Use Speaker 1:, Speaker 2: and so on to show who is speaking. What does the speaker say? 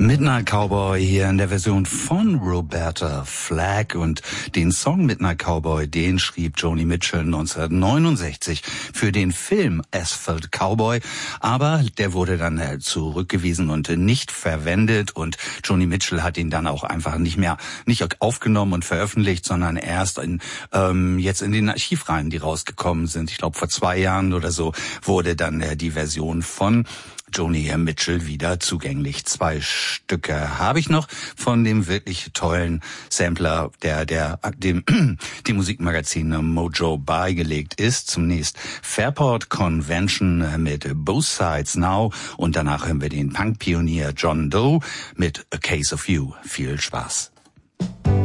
Speaker 1: Midnight Cowboy hier in der Version von Roberta Flack, und den Song Midnight Cowboy, den schrieb Joni Mitchell 1969 für den Film Asphalt Cowboy, aber der wurde dann zurückgewiesen und nicht verwendet, und Joni Mitchell hat ihn dann auch einfach nicht aufgenommen und veröffentlicht, sondern erst jetzt in den Archivreihen, die rausgekommen sind. Ich glaube vor 2 Jahren oder so wurde dann die Version von Joni Mitchell wieder zugänglich. 2 Stücke habe ich noch von dem wirklich tollen Sampler, dem die Musikmagazin Mojo beigelegt ist. Zunächst Fairport Convention mit Both Sides Now, und danach hören wir den Punk-Pionier John Doe mit A Case of You. Viel Spaß.